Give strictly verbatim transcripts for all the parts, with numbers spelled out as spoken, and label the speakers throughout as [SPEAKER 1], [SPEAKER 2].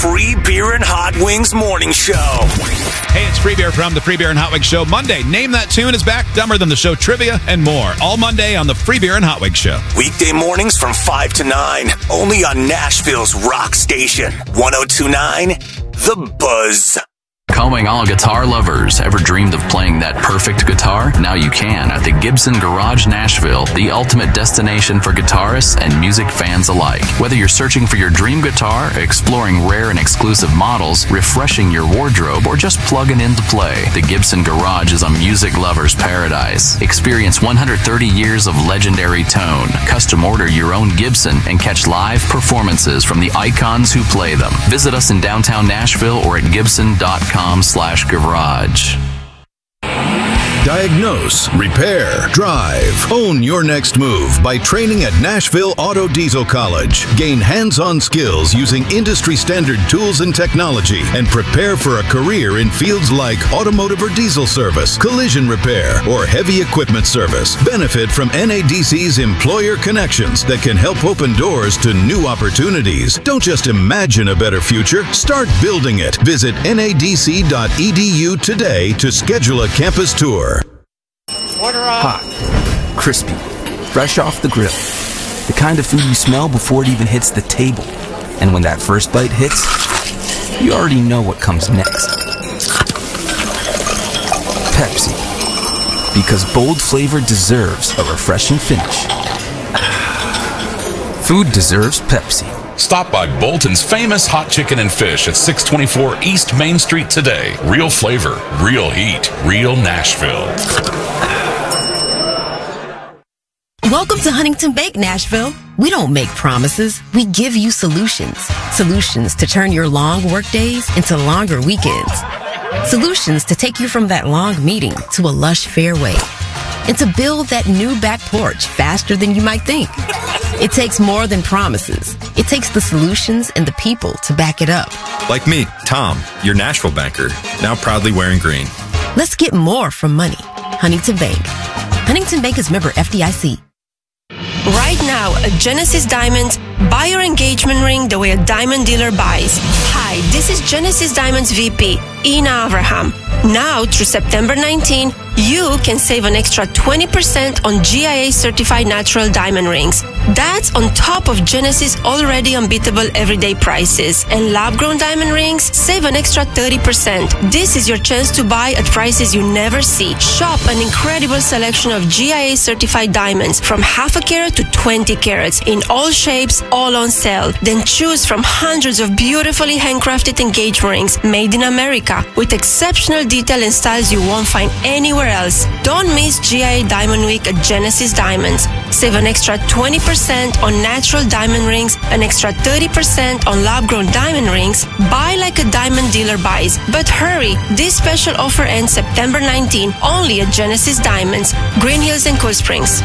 [SPEAKER 1] Free Beer and Hot Wings Morning Show.
[SPEAKER 2] Hey, it's Free Beer from the Free Beer and Hot Wings Show. Monday, Name That Tune is back, Dumber Than the Show trivia, and more. All Monday on the Free Beer and Hot Wings Show.
[SPEAKER 1] Weekday mornings from five to nine, only on Nashville's rock station, one oh two point nine The Buzz.
[SPEAKER 3] Calling all guitar lovers. Ever dreamed of playing that perfect guitar? Now you can at the Gibson Garage Nashville, the ultimate destination for guitarists and music fans alike. Whether you're searching for your dream guitar, exploring rare and exclusive models, refreshing your wardrobe, or just plugging in to play, the Gibson Garage is a music lover's paradise. Experience one hundred thirty years of legendary tone. Custom order your own Gibson and catch live performances from the icons who play them. Visit us in downtown Nashville or at gibson dot com slash garage.
[SPEAKER 4] Diagnose, repair, drive. Own your next move by training at Nashville Auto Diesel College. Gain hands-on skills using industry-standard tools and technology and prepare for a career in fields like automotive or diesel service, collision repair, or heavy equipment service. Benefit from N A D C's employer connections that can help open doors to new opportunities. Don't just imagine a better future, start building it. Visit N A D C dot E D U today to schedule a campus tour.
[SPEAKER 5] Hot, crispy, fresh off the grill. The kind of food you smell before it even hits the table. And when that first bite hits, you already know what comes next. Pepsi. Because bold flavor deserves a refreshing finish. Food deserves Pepsi.
[SPEAKER 6] Stop by Bolton's famous hot chicken and fish at six twenty-four East Main Street today. Real flavor, real heat, real Nashville.
[SPEAKER 7] Welcome to Huntington Bank, Nashville. We don't make promises. We give you solutions. Solutions to turn your long work days into longer weekends. Solutions to take you from that long meeting to a lush fairway. And to build that new back porch faster than you might think. It takes more than promises. It takes the solutions and the people to back it up.
[SPEAKER 8] Like me, Tom, your Nashville banker, now proudly wearing green.
[SPEAKER 7] Let's get more from money. Huntington Bank. Huntington Bank is member F D I C.
[SPEAKER 9] Right now at Genesis Diamonds, buy your engagement ring the way a diamond dealer buys. Hi, this is Genesis Diamonds V P, Ina Avraham. Now through September nineteenth, you can save an extra twenty percent on G I A certified natural diamond rings. That's on top of Genesis already unbeatable everyday prices. And lab-grown diamond rings save an extra thirty percent. This is your chance to buy at prices you never see. Shop an incredible selection of G I A certified diamonds from half a carat to twenty carats in all shapes, all on sale. Then choose from hundreds of beautifully handcrafted engagement rings made in America with exceptional detail and styles you won't find anywhere else. Don't miss G I A Diamond Week at Genesis Diamonds. Save an extra twenty percent on natural diamond rings, an extra thirty percent on lab-grown diamond rings. Buy like a diamond dealer buys. But hurry, this special offer ends September nineteenth only at Genesis Diamonds, Green Hills and Cool Springs.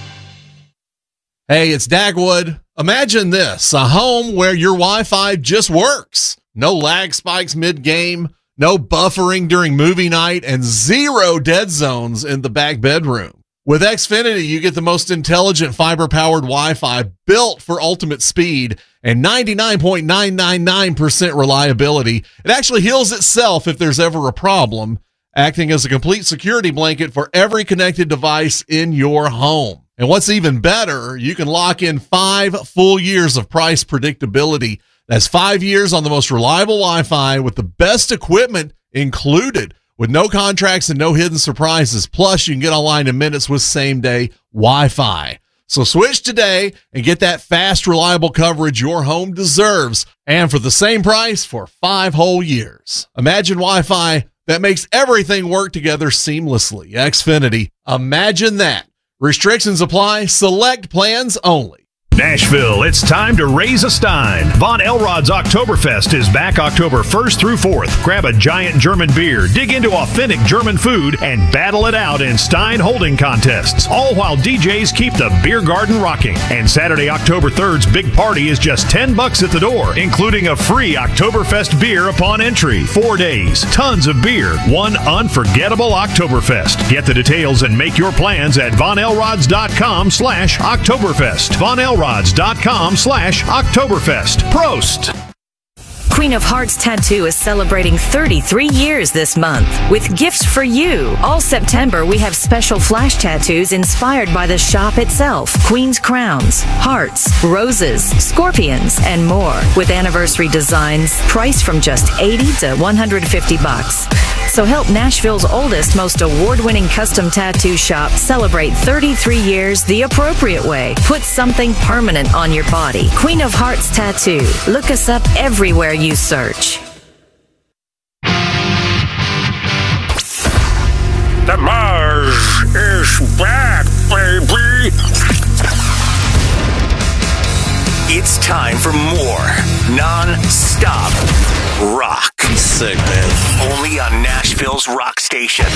[SPEAKER 10] Hey, it's Dagwood. Imagine this, a home where your Wi-Fi just works. No lag spikes mid-game, no buffering during movie night, and zero dead zones in the back bedroom. With Xfinity, you get the most intelligent fiber-powered Wi-Fi built for ultimate speed and ninety-nine point nine nine nine percent reliability. It actually heals itself if there's ever a problem, acting as a complete security blanket for every connected device in your home. And what's even better, you can lock in five full years of price predictability. That's five years on the most reliable Wi-Fi with the best equipment included, with no contracts and no hidden surprises. Plus, you can get online in minutes with same-day Wi-Fi. So switch today and get that fast, reliable coverage your home deserves, and for the same price for five whole years. Imagine Wi-Fi that makes everything work together seamlessly. Xfinity. Imagine that. Restrictions apply. Select plans only.
[SPEAKER 11] Nashville, it's time to raise a stein. Von Elrod's Oktoberfest is back October first through fourth. Grab a giant German beer, dig into authentic German food, and battle it out in stein holding contests, all while D Js keep the beer garden rocking. And Saturday, October third's big party is just ten bucks at the door, including a free Oktoberfest beer upon entry. Four days, tons of beer, one unforgettable Oktoberfest. Get the details and make your plans at von elrods dot com slash Oktoberfest. Von Elrods. dot com slash Oktoberfest. Prost!
[SPEAKER 12] Queen of Hearts Tattoo is celebrating thirty-three years this month with gifts for you. All September, we have special flash tattoos inspired by the shop itself. Queen's crowns, hearts, roses, scorpions, and more. With anniversary designs priced from just eighty to one hundred fifty bucks. So help Nashville's oldest, most award-winning custom tattoo shop celebrate thirty-three years the appropriate way. Put something permanent on your body. Queen of Hearts Tattoo. Look us up everywhere you search.
[SPEAKER 13] The Buzz is back, baby!
[SPEAKER 1] It's time for more non-stop rock.
[SPEAKER 14] Sick, man.
[SPEAKER 1] Only on Nashville's Rock Station,